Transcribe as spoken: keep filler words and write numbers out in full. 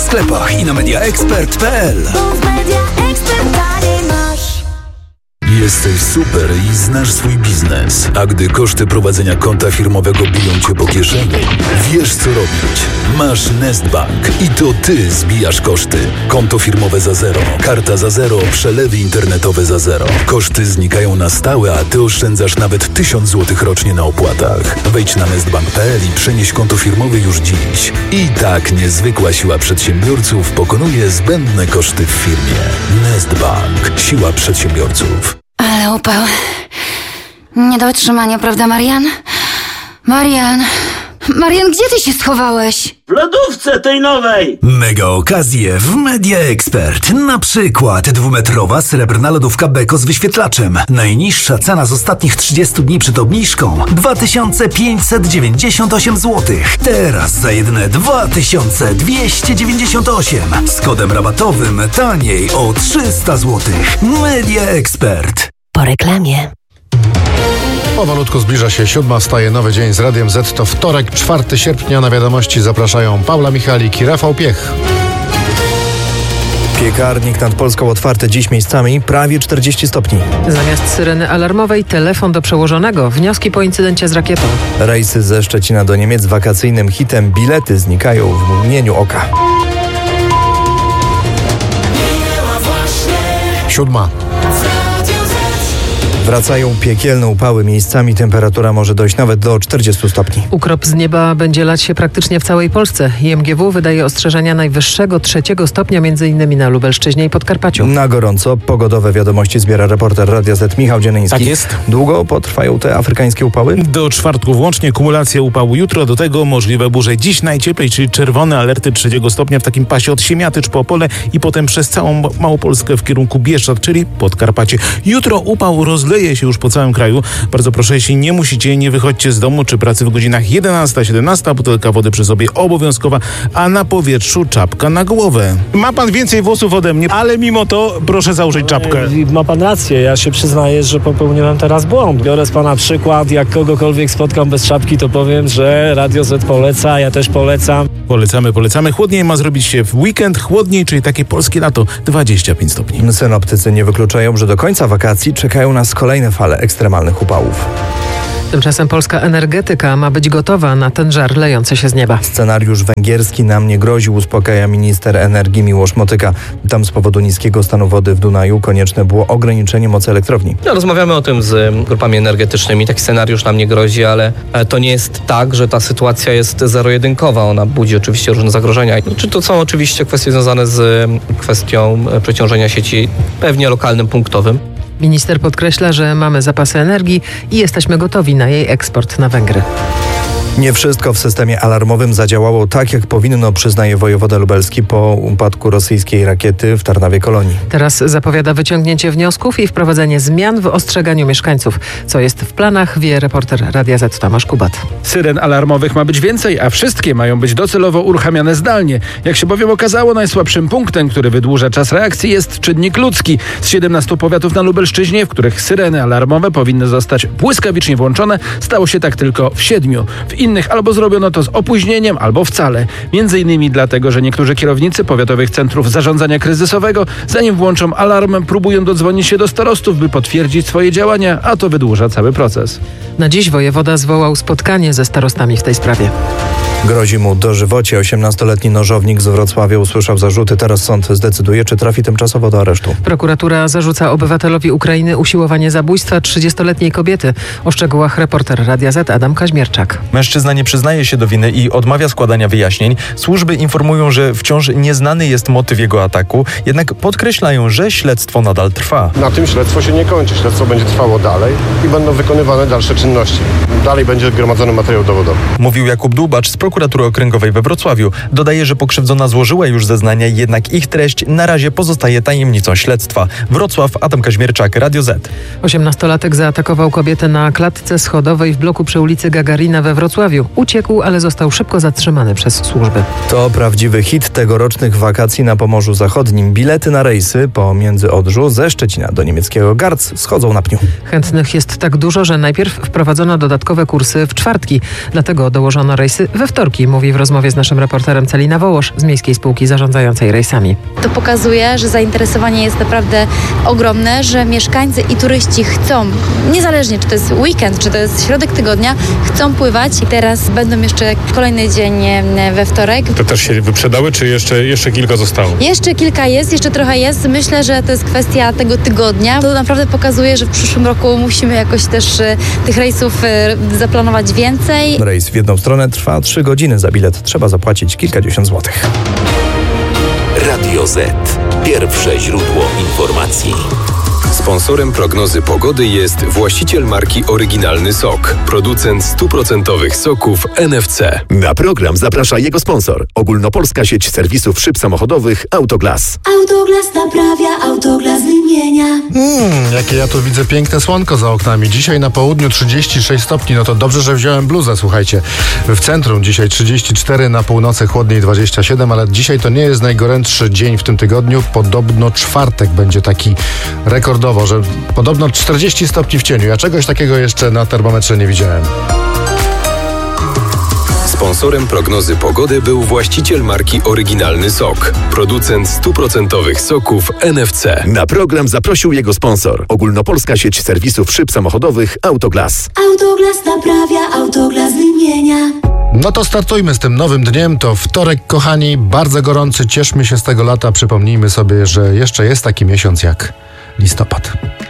sklepach i na media expert kropka p l. Jesteś super i znasz swój biznes, a gdy koszty prowadzenia konta firmowego biją cię po kieszeni, wiesz co robić. Masz Nestbank i to ty zbijasz koszty. Konto firmowe za zero, karta za zero, przelewy internetowe za zero. Koszty znikają na stałe, a ty oszczędzasz nawet tysiąc złotych rocznie na opłatach. Wejdź na nestbank kropka p l i przenieś konto firmowe już dziś. I tak niezwykła siła przedsiębiorców pokonuje zbędne koszty w firmie. Nestbank. Siła przedsiębiorców. Ale upał. Nie do utrzymania, prawda, Marian? Marian... Marian, gdzie ty się schowałeś? W lodówce tej nowej! Mega okazje w Media Expert. Na przykład dwumetrowa srebrna lodówka Beko z wyświetlaczem. Najniższa cena z ostatnich trzydziestu dni przed obniżką dwa tysiące pięćset dziewięćdziesiąt osiem złotych. Teraz za jedyne dwa tysiące dwieście dziewięćdziesiąt osiem. Z kodem rabatowym taniej o trzysta złotych. Media Expert. Po reklamie. Powolutku zbliża się siódma, wstaje nowy dzień z Radiem Z. To wtorek, czwartego sierpnia. Na wiadomości zapraszają Paula Michalik i Rafał Piech. Piekarnik nad Polską otwarty dziś miejscami prawie czterdzieści stopni. Zamiast syreny alarmowej telefon do przełożonego. Wnioski po incydencie z rakietą. Rejsy ze Szczecina do Niemiec wakacyjnym hitem. Bilety znikają w mgnieniu oka. Siódma. Wracają piekielne upały. Miejscami temperatura może dojść nawet do czterdziestu stopni. Ukrop z nieba będzie lać się praktycznie w całej Polsce. I M G W wydaje ostrzeżenia najwyższego trzeciego stopnia, m.in. na Lubelszczyźnie i Podkarpaciu. Na gorąco pogodowe wiadomości zbiera reporter Radia Z Michał Dzieleński. Tak jest. Długo potrwają te afrykańskie upały? Do czwartku włącznie, kumulacja upału jutro, do tego możliwe burze. Dziś najcieplej, czyli czerwone alerty trzeciego stopnia w takim pasie od Siemiatycz po Opole i potem przez całą Małopolskę w kierunku Bieszczad, czyli Podkarpacie. Jutro upał rozleje się już po całym kraju. Bardzo proszę, jeśli nie musicie, nie wychodźcie z domu czy pracy w godzinach jedenasta siedemnasta. Butelka wody przy sobie obowiązkowa, a na powietrzu czapka na głowę. Ma pan więcej włosów ode mnie, ale mimo to proszę założyć czapkę. Ma pan rację, ja się przyznaję, że popełniłem teraz błąd. Biorę z pana przykład, jak kogokolwiek spotkam bez czapki, to powiem, że Radio Z poleca, ja też polecam. Polecamy, polecamy. Chłodniej ma zrobić się w weekend, chłodniej, czyli takie polskie lato, dwadzieścia pięć stopni. Synoptycy nie wykluczają, że do końca wakacji czekają nas kolejne fale ekstremalnych upałów. Tymczasem polska energetyka ma być gotowa na ten żar lejący się z nieba. Scenariusz węgierski nam nie grozi, uspokaja minister energii Miłosz Motyka. Tam z powodu niskiego stanu wody w Dunaju konieczne było ograniczenie mocy elektrowni. No, rozmawiamy o tym z grupami energetycznymi. Taki scenariusz nam nie grozi, ale to nie jest tak, że ta sytuacja jest zero-jedynkowa. Ona budzi oczywiście różne zagrożenia. Czy to są oczywiście kwestie związane z kwestią przeciążenia sieci, pewnie lokalnym, punktowym. Minister podkreśla, że mamy zapasy energii i jesteśmy gotowi na jej eksport na Węgry. Nie wszystko w systemie alarmowym zadziałało tak, jak powinno, przyznaje wojewoda lubelski po upadku rosyjskiej rakiety w Tarnawie Kolonii. Teraz zapowiada wyciągnięcie wniosków i wprowadzenie zmian w ostrzeganiu mieszkańców. Co jest w planach, wie reporter Radia Z Tomasz Kubat. Syren alarmowych ma być więcej, a wszystkie mają być docelowo uruchamiane zdalnie. Jak się bowiem okazało, najsłabszym punktem, który wydłuża czas reakcji, jest czynnik ludzki. Z siedemnastu powiatów na Lubelszczyźnie, w których syreny alarmowe powinny zostać błyskawicznie włączone, stało się tak tylko w siedmiu. W innych albo zrobiono to z opóźnieniem, albo wcale. Między innymi dlatego, że niektórzy kierownicy powiatowych centrów zarządzania kryzysowego, zanim włączą alarm, próbują dodzwonić się do starostów, by potwierdzić swoje działania, a to wydłuża cały proces. Na dziś wojewoda zwołał spotkanie ze starostami w tej sprawie. Grozi mu dożywocie. osiemnastoletni nożownik z Wrocławia usłyszał zarzuty. Teraz sąd zdecyduje, czy trafi tymczasowo do aresztu. Prokuratura zarzuca obywatelowi Ukrainy usiłowanie zabójstwa trzydziestoletniej kobiety. O szczegółach reporter Radia Z Adam Kaźmierczak. Mężczyzna nie przyznaje się do winy i odmawia składania wyjaśnień. Służby informują, że wciąż nieznany jest motyw jego ataku, jednak podkreślają, że śledztwo nadal trwa. Na tym śledztwo się nie kończy. Śledztwo będzie trwało dalej i będą wykonywane dalsze czynności. Dalej będzie gromadzony materiał dowodowy. Mówił Jakub Dłubacz z Prokuratury Okręgowej we Wrocławiu. Dodaje, że pokrzywdzona złożyła już zeznania, jednak ich treść na razie pozostaje tajemnicą śledztwa. Wrocław, Adam Kaźmierczak, Radio Z. Osiemnastolatek zaatakował kobietę na klatce schodowej w bloku przy ulicy Gagarina we Wrocławiu. Uciekł, ale został szybko zatrzymany przez służby. To prawdziwy hit tegorocznych wakacji na Pomorzu Zachodnim. Bilety na rejsy po Międzyodrzu ze Szczecina do niemieckiego Garz schodzą na pniu. Chętnych jest tak dużo, że najpierw wprowadzono dodatkowe kursy w czwartki. Dlatego dołożono rejsy we wtorek. wtorki, mówi w rozmowie z naszym reporterem Celina Wołosz z Miejskiej Spółki Zarządzającej Rejsami. To pokazuje, że zainteresowanie jest naprawdę ogromne, że mieszkańcy i turyści chcą, niezależnie czy to jest weekend, czy to jest środek tygodnia, chcą pływać. I teraz będą jeszcze kolejny dzień we wtorek. To też się wyprzedały, czy jeszcze, jeszcze kilka zostało? Jeszcze kilka jest, jeszcze trochę jest. Myślę, że to jest kwestia tego tygodnia. To naprawdę pokazuje, że w przyszłym roku musimy jakoś też e, tych rejsów e, zaplanować więcej. Rejs w jedną stronę trwa trzy godziny. Za bilet trzeba zapłacić kilkadziesiąt złotych. Radio Z. Pierwsze źródło informacji. Sponsorem prognozy pogody jest właściciel marki Oryginalny Sok, producent stuprocentowych soków N F C. Na program zaprasza jego sponsor. Ogólnopolska sieć serwisów szyb samochodowych Autoglas. Autoglas naprawia, Autoglas wymienia. Hmm, jakie ja tu widzę piękne słonko za oknami. Dzisiaj na południu trzydzieści sześć stopni, no to dobrze, że wziąłem bluzę, słuchajcie. W centrum dzisiaj trzydzieści cztery, na północy chłodniej dwadzieścia siedem, ale dzisiaj to nie jest najgorętszy dzień w tym tygodniu. Podobno czwartek będzie taki rekordowo, że podobno czterdzieści stopni w cieniu. Ja czegoś takiego jeszcze na termometrze nie widziałem. Sponsorem prognozy pogody był właściciel marki Oryginalny Sok, producent stuprocentowych soków N F C. Na program zaprosił jego sponsor. Ogólnopolska sieć serwisów szyb samochodowych Autoglas. Autoglas naprawia, Autoglas wymienia. No to startujmy z tym nowym dniem. To wtorek, kochani, bardzo gorący. Cieszmy się z tego lata. Przypomnijmy sobie, że jeszcze jest taki miesiąc jak listopad.